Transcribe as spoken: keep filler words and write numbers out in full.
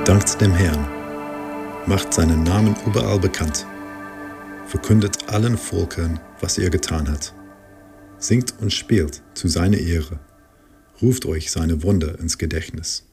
Dankt dem Herrn, macht seinen Namen überall bekannt, verkündet allen Völkern, was er getan hat. Singt und spielt zu seiner Ehre, ruft euch seine Wunder ins Gedächtnis.